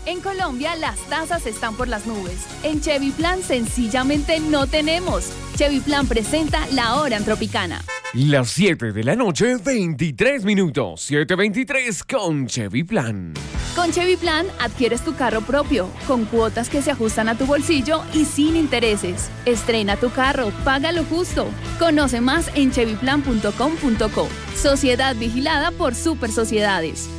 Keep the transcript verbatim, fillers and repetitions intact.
En Colombia las tasas están por las nubes. En Chevy Plan sencillamente no tenemos. Chevy Plan presenta La Hora en Tropicana. Las siete de la noche, veintitrés minutos. siete veintitrés con Chevy Plan. Con Chevy Plan adquieres tu carro propio, con cuotas que se ajustan a tu bolsillo y sin intereses. Estrena tu carro, paga lo justo. Conoce más en chevy plan punto com punto co. Sociedad vigilada por Super Sociedades.